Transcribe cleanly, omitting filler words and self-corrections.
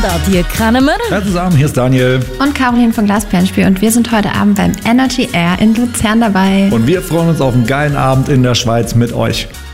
da dir Kranemer. Hallo zusammen, hier ist Daniel. Und Caroline von Glasperlenspiel und wir sind heute Abend beim Energy Air in Luzern dabei. Und wir freuen uns auf einen geilen Abend in der Schweiz mit euch.